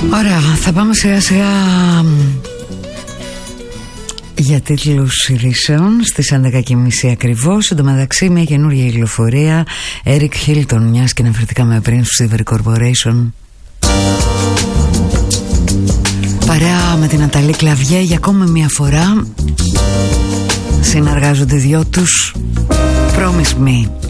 Ωραία, θα πάμε σιγά σιγά για τίτλους ειδήσεων στις 11.30 ακριβώς. Εν τω μεταξύ μια καινούργια κυκλοφορία, Eric Hilton, μιας και αναφερθήκαμε πριν στο Silver Corporation, παρέα με την Ναταλή Κλαβιέ για ακόμη μια φορά συνεργάζονται οι δυο τους. Promise Me.